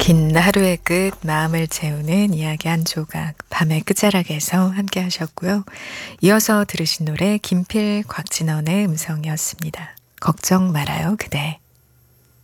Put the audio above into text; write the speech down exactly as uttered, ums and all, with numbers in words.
긴 하루의 끝 마음을 채우는 이야기 한 조각 밤의 끝자락에서 함께 하셨고요. 이어서 들으신 노래 김필 곽진원의 음성이었습니다. 걱정 말아요 그대.